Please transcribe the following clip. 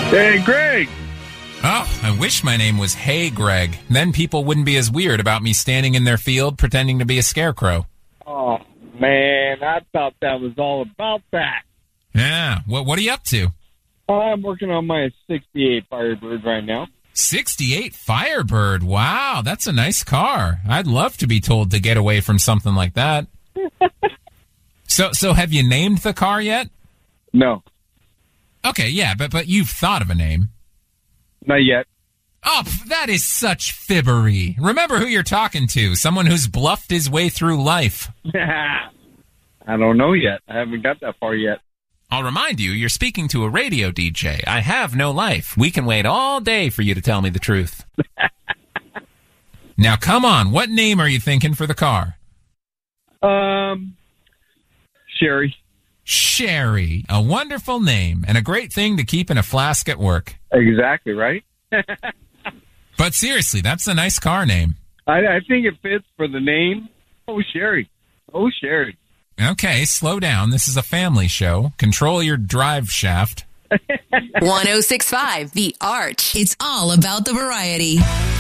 Hey, Greg. Oh, I wish my name was Hey Greg. Then people wouldn't be as weird about me standing in their field pretending to be a scarecrow. Oh, man, I thought that was all about that. Yeah, what are you up to? I'm working on my 68 Firebird right now. 68 Firebird. Wow, that's a nice car. I'd love to be told to get away from something like that. So have you named the car yet? No, Okay, yeah, but you've thought of a name. not yet. Oh, that is such fibbery. Remember who you're talking to, someone who's bluffed his way through life. I don't know yet. I haven't got that far yet. I'll remind you, you're speaking to a radio DJ. I have no life. We can wait all day for you to tell me the truth. Now, come on. What name are you thinking for the car? Sherry. Sherry. A wonderful name and a great thing to keep in a flask at work. Exactly, right? But seriously, that's a nice car name. I think it fits for the name. Oh, Sherry. Oh, Sherry. Okay, slow down. This is a family show. Control your drive shaft. 1065 The Arch. It's all about the variety.